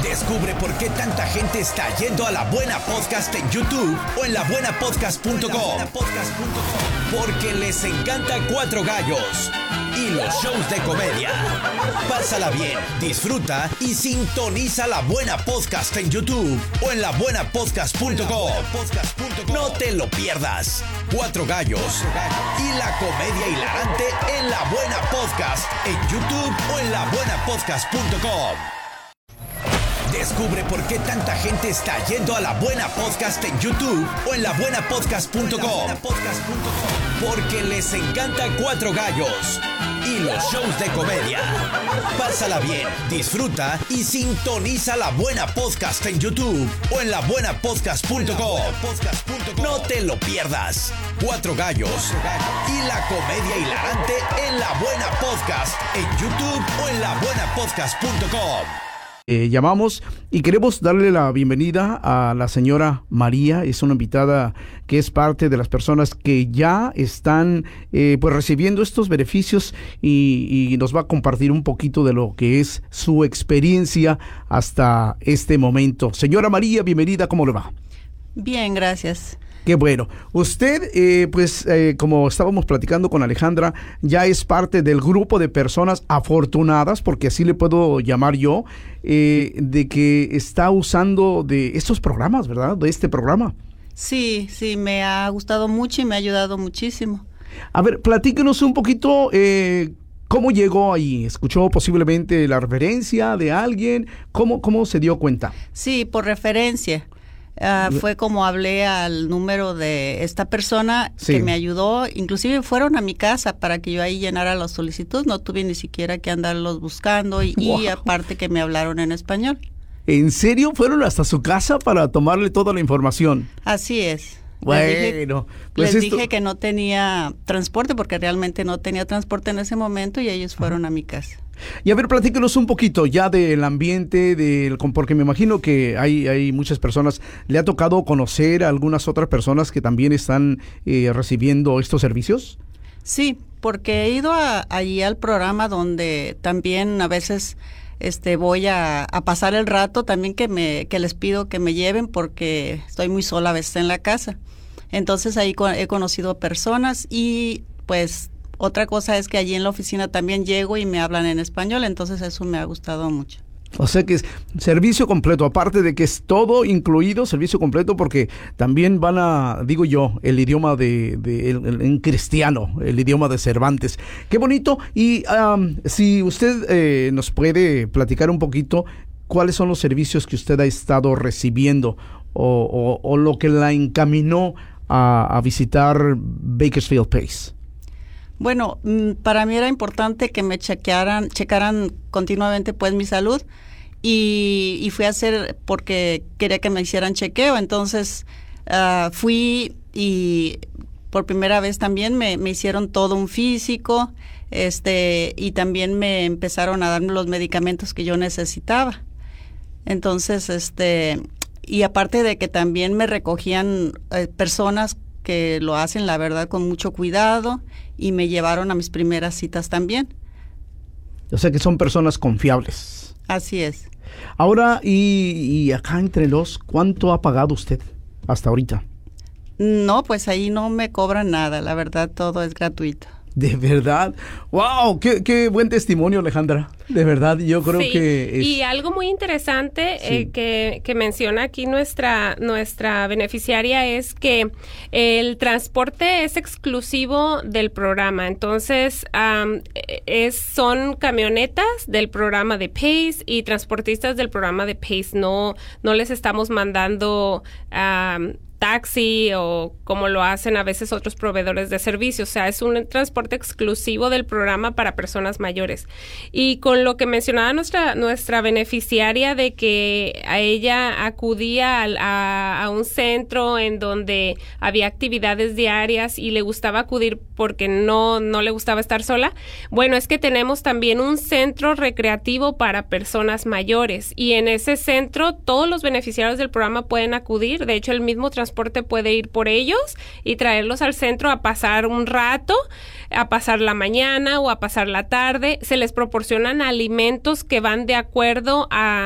Descubre por qué tanta gente está yendo a La Buena Podcast en YouTube o en labuenapodcast.com. Porque les encanta Cuatro Gallos y los shows de comedia. Pásala bien, disfruta y sintoniza La Buena Podcast en YouTube o en labuenapodcast.com. No te lo pierdas. Cuatro Gallos y la comedia hilarante en La Buena Podcast en YouTube o en labuenapodcast.com. Descubre por qué tanta gente está yendo a La Buena Podcast en YouTube o en labuenapodcast.com. Porque les encanta Cuatro Gallos y los shows de comedia. Pásala bien, disfruta y sintoniza La Buena Podcast en YouTube o en labuenapodcast.com. No te lo pierdas. Cuatro Gallos y la comedia hilarante en La Buena Podcast en YouTube o en labuenapodcast.com. Llamamos y queremos darle la bienvenida a la señora María. Es una invitada que es parte de las personas que ya están pues recibiendo estos beneficios y nos va a compartir un poquito de lo que es su experiencia hasta este momento. Señora María, bienvenida, ¿cómo le va? Bien, gracias. Qué bueno. Usted, como estábamos platicando con Alejandra, ya es parte del grupo de personas afortunadas, porque así le puedo llamar yo, de que está usando de estos programas, ¿verdad? De este programa. Sí, me ha gustado mucho y me ha ayudado muchísimo. A ver, platíquenos un poquito, ¿cómo llegó ahí? ¿Escuchó posiblemente la referencia de alguien? ¿Cómo se dio cuenta? Sí, por referencia. Fue como hablé al número de esta persona que me ayudó. Inclusive fueron a mi casa para que yo ahí llenara la solicitud. No tuve ni siquiera que andarlos buscando y aparte que me hablaron en español. ¿En serio? ¿Fueron hasta su casa para tomarle toda la información? Así es. Bueno, les dije que no tenía transporte porque realmente no tenía transporte en ese momento y ellos fueron a mi casa. Y a ver, platíquenos un poquito ya del ambiente, porque me imagino que hay muchas personas. ¿Le ha tocado conocer a algunas otras personas que también están recibiendo estos servicios? Sí, porque he ido allí al programa donde también a veces voy a pasar el rato, también que les pido que me lleven porque estoy muy sola a veces en la casa. Entonces ahí he conocido personas y pues otra cosa es que allí en la oficina también llego y me hablan en español, entonces eso me ha gustado mucho. O sea que es servicio completo, aparte de que es todo incluido, servicio completo, porque también van a, digo yo, el idioma en cristiano, el idioma de Cervantes. Qué bonito. Y si usted nos puede platicar un poquito, ¿cuáles son los servicios que usted ha estado recibiendo o lo que la encaminó a visitar Bakersfield Place? Bueno, para mí era importante que me checaran continuamente pues mi salud y fui a hacer porque quería que me hicieran chequeo. Entonces fui y por primera vez también me hicieron todo un físico y también me empezaron a darme los medicamentos que yo necesitaba. Entonces, y aparte de que también me recogían personas que lo hacen, la verdad, con mucho cuidado y me llevaron a mis primeras citas también. O sea que son personas confiables. Así es. Ahora, y acá entre ¿cuánto ha pagado usted hasta ahorita? No, pues ahí no me cobran nada, la verdad, todo es gratuito. ¿De verdad? ¡Wow! ¡Qué buen testimonio, Alejandra! De verdad, yo creo que... Y algo muy interesante que menciona aquí nuestra beneficiaria es que el transporte es exclusivo del programa. Entonces, son camionetas del programa de PACE y transportistas del programa de PACE. No les estamos mandando... taxi o como lo hacen a veces otros proveedores de servicios. O sea, es un transporte exclusivo del programa para personas mayores. Y con lo que mencionaba nuestra beneficiaria de que a ella acudía a un centro en donde había actividades diarias y le gustaba acudir porque no le gustaba estar sola. Bueno, es que tenemos también un centro recreativo para personas mayores y en ese centro todos los beneficiarios del programa pueden acudir. De hecho, el mismo transporte puede ir por ellos y traerlos al centro a pasar un rato, a pasar la mañana o a pasar la tarde. Se les proporcionan alimentos que van de acuerdo a